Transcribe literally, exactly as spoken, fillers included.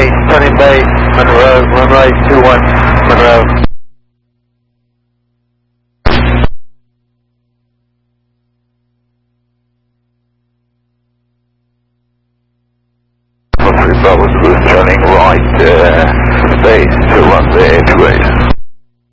Bay, turning Bay, Monroe, runway two one, Monroe. Three Bravo's turning right, uh, base to runway eight ways.